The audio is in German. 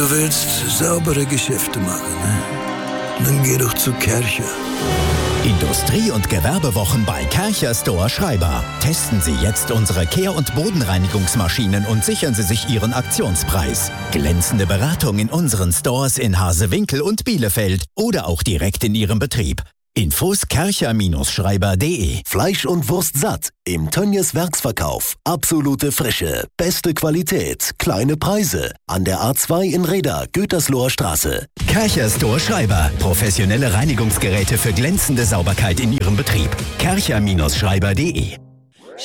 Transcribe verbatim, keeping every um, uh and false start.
Du willst saubere Geschäfte machen, ne? Dann geh doch zu Kärcher. Industrie- und Gewerbewochen bei Kärcher Store Schreiber. Testen Sie jetzt unsere Kehr- und Bodenreinigungsmaschinen und sichern Sie sich Ihren Aktionspreis. Glänzende Beratung in unseren Stores in Hasewinkel und Bielefeld oder auch direkt in Ihrem Betrieb. Infos kärcher Schreiber punkt de. Fleisch und Wurst satt im Tönnies Werksverkauf. Absolute Frische, beste Qualität, kleine Preise. An der A zwei in Reda, Gütersloher Straße. Kärcher Store Schreiber. Professionelle Reinigungsgeräte für glänzende Sauberkeit in Ihrem Betrieb. kärcher Schreiber punkt de.